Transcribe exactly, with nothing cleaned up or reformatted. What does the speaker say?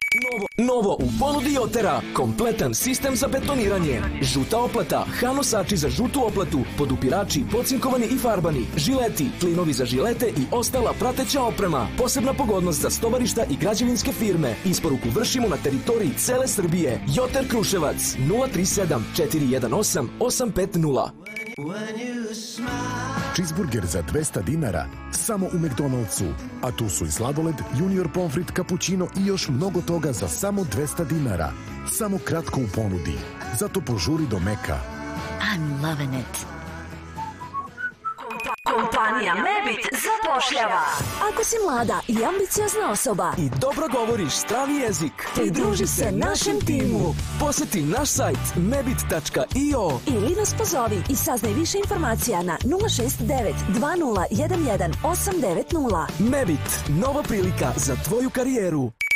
Novo, novo u ponudi Jotera. Kompletan sistem za betoniranje. Žuta oplata, hanosači za žutu oplatu, podupirači, pocinkovani i farbani, žileti, klinovi za žilete i ostala prateća oprema. Posebna pogodnost za stovarišta i građevinske firme. Isporuku vršimo na teritoriji cele Srbije. Joter Kruševac nula tri sedam četiri jedan osam osam pet nula. Cheeseburger za dvesta dinara samo u McDonald'su. A tu su i sladoled, junior pomfrit, cappuccino i još mnogo toga za samo dvesta dinara. Samo kratko u ponudi. Zato požuri do Meka. I'm loving it. Kompanija Mebit zapošljava. Ako si mlada i ambiciozna osoba I dobro govoriš strani jezik, pridruži se našem timu. Poseti naš sajt mebit tačka io Ili nas pozovi i saznaj više informacija na nula šest devet dva nula jedan jedan osam devet nula. Mebit, nova prilika za tvoju karijeru.